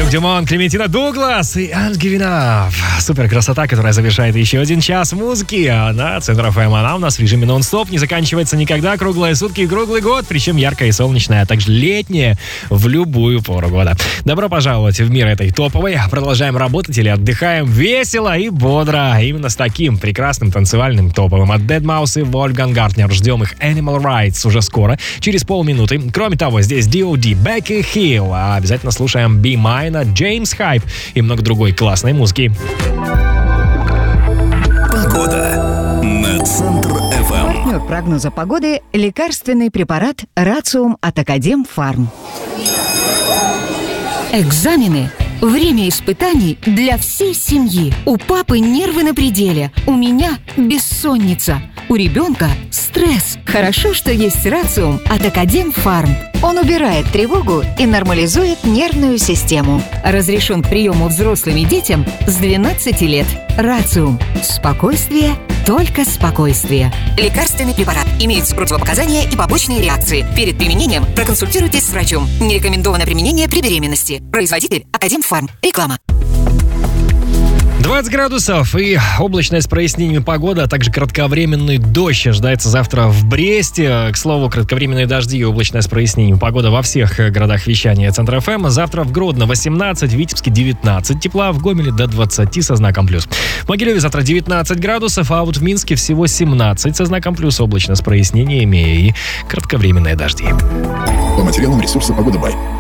Ален Дюмон, Клементина Дуглас и Ангевинав. Супер красота, которая завершает еще один час музыки. А на Центр ФМ она у нас в режиме нон-стоп. Не заканчивается никогда. Круглые сутки и круглый год. Причем яркая и солнечная, а также летняя в любую пору года. Добро пожаловать в мир этой топовой. Продолжаем работать или отдыхаем весело и бодро. Именно с таким прекрасным танцевальным топовым. От Deadmau5 и Wolfgang Gartner. Ждем их Animal Rights уже скоро, через полминуты. Кроме того, здесь D.O.D, Becky Hill. А обязательно слушаем Be Mine, Джеймс Хайп и много другой классной музыки. Погода на Центр-ФМ. Партнер прогноза погоды – лекарственный препарат Рациум от Академфарм. Экзамены. Время испытаний для всей семьи. У папы нервы на пределе, у меня бессонница, у ребенка стресс. Хорошо, что есть Рациум от Академфарм. Он убирает тревогу и нормализует нервную систему. Разрешен к приему взрослым и детям с 12 лет. Рациум. Спокойствие, только спокойствие. Лекарственный препарат. Имеются противопоказания и побочные реакции. Перед применением проконсультируйтесь с врачом. Не рекомендовано применение при беременности. Производитель Академфарм. Реклама. 20 градусов и облачная с прояснениями погода, а также кратковременный дождь ожидается завтра в Бресте. К слову, кратковременные дожди и облачная с прояснениями погода во всех городах вещания Центра ФМ. Завтра в Гродно 18, в Витебске 19 тепла, в Гомеле до 20 со знаком плюс. В Могилеве завтра 19 градусов, а вот в Минске всего 17 со знаком плюс, облачно с прояснениями и кратковременные дожди. По материалам ресурса «Погода Бай».